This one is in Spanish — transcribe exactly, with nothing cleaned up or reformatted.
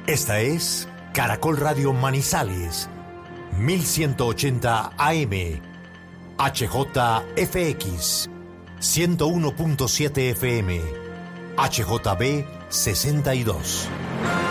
Esta es Caracol Radio Manizales, mil ciento ochenta A M, H J F X, ciento uno punto siete F M, H J B sesenta y dos.